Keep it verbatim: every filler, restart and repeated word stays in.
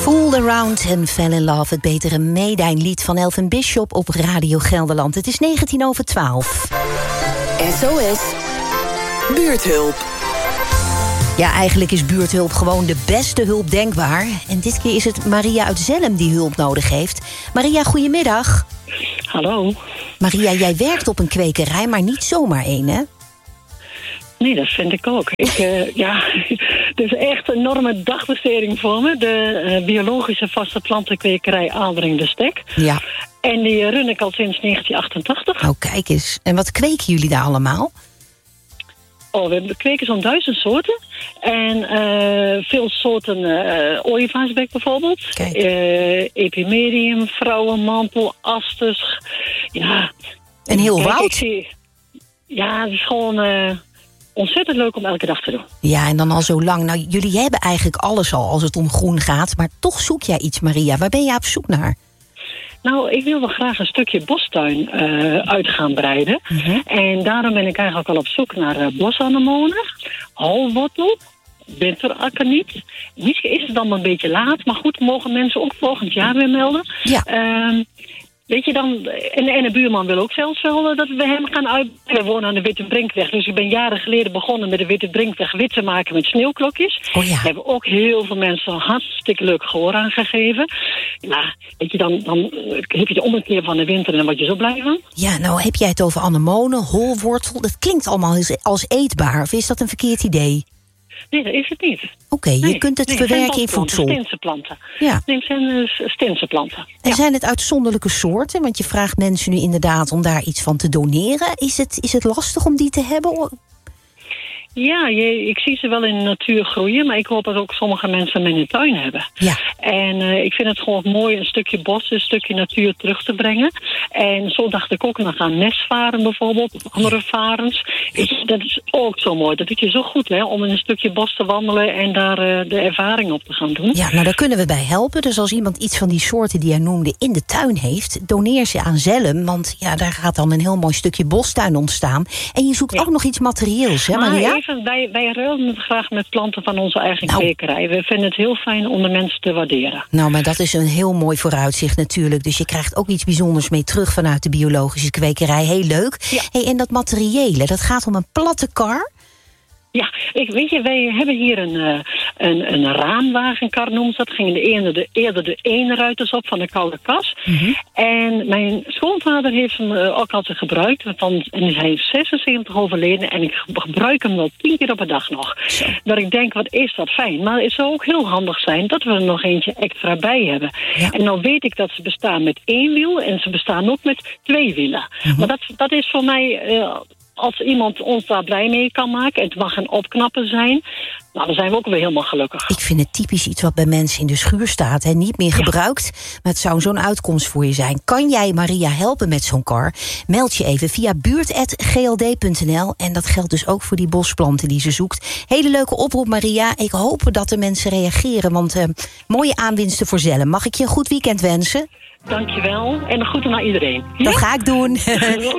Fooled Around en Fell in Love, het betere Meedijn-lied van Elvin Bishop op Radio Gelderland. Het is negentien over twaalf. S O S Buurthulp. Ja, eigenlijk is buurthulp gewoon de beste hulp denkbaar. En dit keer is het Maria uit Zelhem die hulp nodig heeft. Maria, goedemiddag. Hallo. Maria, jij werkt op een kwekerij, maar niet zomaar één, hè? Nee, dat vind ik ook. Ik, uh, ja, het is echt een enorme dagbesteding voor me. De uh, biologische vaste plantenkwekerij Aaldering de Stek. Ja. En die run ik al sinds negentien achtentachtig. Oh, kijk eens. En wat kweken jullie daar allemaal? Oh, we hebben kweken zo'n duizend soorten. En uh, veel soorten uh, ooievaarsbek bijvoorbeeld. Uh, epimerium, vrouwenmantel, asters. Ja. En heel Kijk, woud. ik zie, ja, het is gewoon uh, ontzettend leuk om elke dag te doen. Ja, en dan al zo lang. Nou, jullie hebben eigenlijk alles al als het om groen gaat. Maar toch zoek jij iets, Maria. Waar ben jij op zoek naar? Nou, ik wil wel graag een stukje bostuin uh, uit gaan breiden. Mm-hmm. En daarom ben ik eigenlijk al op zoek naar uh, bosanemonen, holwortel, winterakkerniet. Misschien is het dan een beetje laat, maar goed, mogen mensen ook volgend jaar weer melden. Ja. Uh, Weet je dan, en, en de buurman wil ook zelfs wel uh, dat we hem gaan uit. We wonen aan de Witte Brinkweg, dus ik ben jaren geleden begonnen met de Witte Brinkweg wit te maken met sneeuwklokjes. Oh ja. Daar hebben ook heel veel mensen hartstikke leuk gehoor aan gegeven. Ja, weet je, dan, dan heb je de ommekeer van de winter en dan word je zo blij van. Ja, nou heb jij het over anemonen, holwortel. Dat klinkt allemaal als eetbaar, of is dat een verkeerd idee? Nee, dat is het niet. Oké, okay, je nee, kunt het nee, verwerken in voedsel. Stinse planten. Ja. Nee, het zijn uh, stinse planten. En ja. zijn het uitzonderlijke soorten? Want je vraagt mensen nu inderdaad om daar iets van te doneren. Is het, is het lastig om die te hebben? Ja, je, ik zie ze wel in de natuur groeien, maar ik hoop dat ook sommige mensen hem in de tuin hebben. Ja. En uh, ik vind het gewoon mooi een stukje bos, een stukje natuur terug te brengen. En zo dacht ik ook nog aan nestvaren bijvoorbeeld, of andere varens. Ik, dat is ook zo mooi. Dat doet je zo goed, hè, om in een stukje bos te wandelen en daar uh, de ervaring op te gaan doen. Ja, nou daar kunnen we bij helpen. Dus als iemand iets van die soorten die jij noemde in de tuin heeft, doneer ze aan Zelhem. Want ja, daar gaat dan een heel mooi stukje bostuin ontstaan. En je zoekt ja. ook nog iets materieels, hè Maria? Wij, wij ruilen het graag met planten van onze eigen nou. kwekerij. We vinden het heel fijn om de mensen te waarderen. Nou, maar dat is een heel mooi vooruitzicht natuurlijk. Dus je krijgt ook iets bijzonders mee terug vanuit de biologische kwekerij. Heel leuk. Ja. Hey, en dat materiële, dat gaat om een platte kar? Ja, ik, weet je, wij hebben hier een, uh, een, een raamwagenkar, noemen ze dat. Gingen de ene, de, eerder de ene ruiters op van de koude kas. Mm-hmm. En mijn schoonvader heeft hem uh, ook altijd gebruikt. Want, en hij is zesenzeventig overleden en ik gebruik hem wel tien keer op een dag nog. Zo. Dat ik denk, wat is dat fijn. Maar het zou ook heel handig zijn dat we er nog eentje extra bij hebben. Ja. En dan weet ik dat ze bestaan met één wiel en ze bestaan ook met twee wielen. Mm-hmm. Maar dat, dat is voor mij... Uh, Als iemand ons daar blij mee kan maken, en het mag een opknappen zijn, nou, dan zijn we ook weer helemaal gelukkig. Ik vind het typisch iets wat bij mensen in de schuur staat, hè, niet meer gebruikt, ja. maar het zou zo'n uitkomst voor je zijn. Kan jij Maria helpen met zo'n kar? Meld je even via buurt punt g l d punt n l en dat geldt dus ook voor die bosplanten die ze zoekt. Hele leuke oproep, Maria. Ik hoop dat de mensen reageren, want uh, mooie aanwinsten voor Zelhem. Mag ik je een goed weekend wensen? Dankjewel en een groeten naar iedereen. Dat ja? ga ik doen.